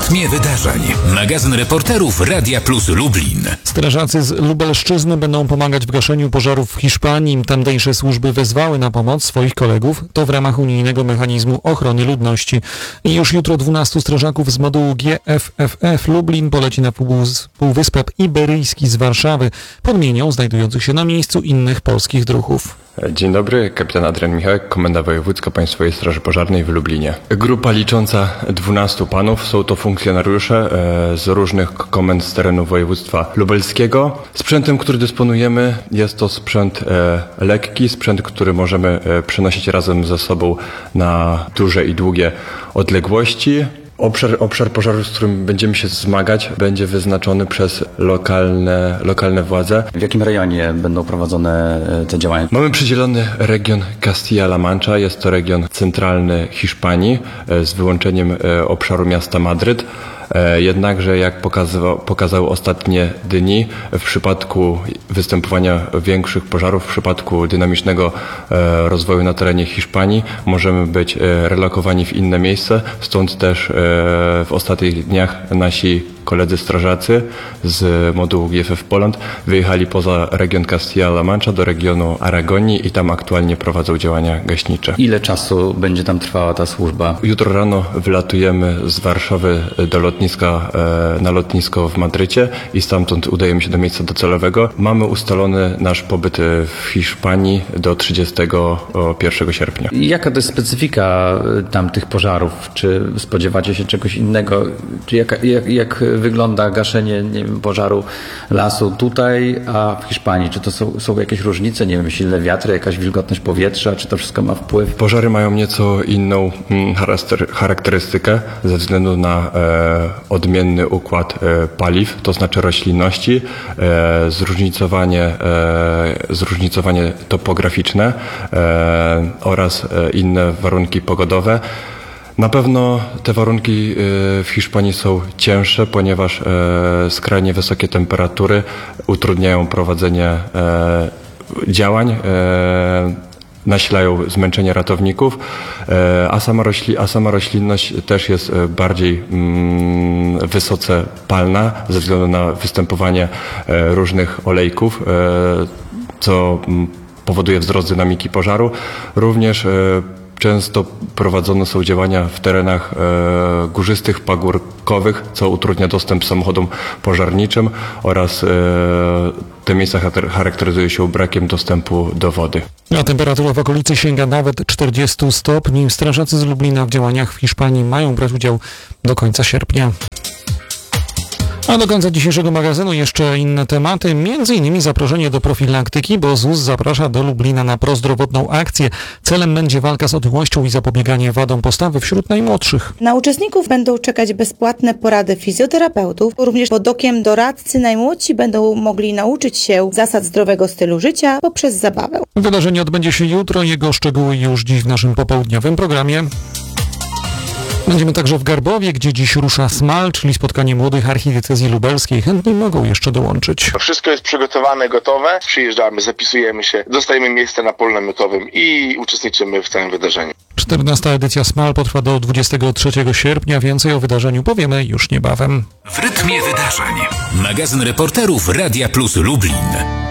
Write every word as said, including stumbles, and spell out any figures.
rytmie wydarzeń. Magazyn reporterów Radia Plus Lublin. Strażacy z Lubelszczyzny będą pomagać w gaszeniu pożarów w Hiszpanii. Tamtejsze służby wezwały na pomoc swoich kolegów. To w ramach unijnego mechanizmu ochrony ludności. I już jutro dwunastu strażaków z modułu G F F F Lublin poleci na Półwyspek Iberyjski z Warszawy. Podmienią znajdujących się na miejscu innych polskich druhów. Dzień dobry, kapitan Adrian Michałek, Komenda Wojewódzka Państwowej Straży Pożarnej w Lublinie. Grupa licząca dwunastu panów, są to funkcjonariusze e, z różnych komend z terenu województwa lubelskiego. Sprzętem, który dysponujemy, jest to sprzęt e, lekki, sprzęt, który możemy e, przenosić razem ze sobą na duże i długie odległości. Obszar, obszar pożaru, z którym będziemy się zmagać, będzie wyznaczony przez lokalne, lokalne władze. W jakim rejonie będą prowadzone te działania? Mamy przydzielony region Castilla-La Mancha. Jest to region centralny Hiszpanii z wyłączeniem obszaru miasta Madryt. Jednakże, jak pokazało, pokazały ostatnie dni, w przypadku występowania większych pożarów, w przypadku dynamicznego rozwoju na terenie Hiszpanii, możemy być relokowani w inne miejsce. Stąd też w ostatnich dniach nasi koledzy strażacy z modułu G F F Poland wyjechali poza region Castilla-La Mancha do regionu Aragonii i tam aktualnie prowadzą działania gaśnicze. Ile czasu będzie tam trwała ta służba? Jutro rano wylatujemy z Warszawy do lotniska, na lotnisko w Madrycie i stamtąd udajemy się do miejsca docelowego. Mamy ustalony nasz pobyt w Hiszpanii do trzydziestego pierwszego sierpnia. Jaka to jest specyfika tam tych pożarów? Czy spodziewacie się czegoś innego? Czy jak, jak, jak wygląda gaszenie, nie wiem, pożaru lasu tutaj, a w Hiszpanii? Czy to są, są jakieś różnice? Nie wiem, silne wiatry, jakaś wilgotność powietrza? Czy to wszystko ma wpływ? Pożary mają nieco inną charakterystykę ze względu na e, odmienny układ e, paliw, to znaczy roślinności, e, zróżnicowanie, e, zróżnicowanie topograficzne e, oraz e, inne warunki pogodowe. Na pewno te warunki w Hiszpanii są cięższe, ponieważ skrajnie wysokie temperatury utrudniają prowadzenie działań, nasilają zmęczenie ratowników, a sama, rośli, a sama roślinność też jest bardziej mm, wysoce palna ze względu na występowanie różnych olejków, co powoduje wzrost dynamiki pożaru. Również często prowadzone są działania w terenach e, górzystych, pagórkowych, co utrudnia dostęp samochodom pożarniczym oraz e, te miejsca charakteryzują się brakiem dostępu do wody. A temperatura w okolicy sięga nawet czterdziestu stopni. Strażacy z Lublina w działaniach w Hiszpanii mają brać udział do końca sierpnia. A do końca dzisiejszego magazynu jeszcze inne tematy, między innymi zaproszenie do profilaktyki, bo Z U S zaprasza do Lublina na prozdrowotną akcję. Celem będzie walka z otyłością i zapobieganie wadom postawy wśród najmłodszych. Na uczestników będą czekać bezpłatne porady fizjoterapeutów, również pod okiem doradcy najmłodsi będą mogli nauczyć się zasad zdrowego stylu życia poprzez zabawę. Wydarzenie odbędzie się jutro, jego szczegóły już dziś w naszym popołudniowym programie. Będziemy także w Garbowie, gdzie dziś rusza SMAL, czyli spotkanie młodych archidiecezji lubelskiej. Chętni mogą jeszcze dołączyć. Wszystko jest przygotowane, gotowe. Przyjeżdżamy, zapisujemy się, dostajemy miejsce na polu namiotowym i uczestniczymy w całym wydarzeniu. czternasta edycja SMAL potrwa do dwudziestego trzeciego sierpnia. Więcej o wydarzeniu powiemy już niebawem. W rytmie wydarzeń. Magazyn reporterów Radia Plus Lublin.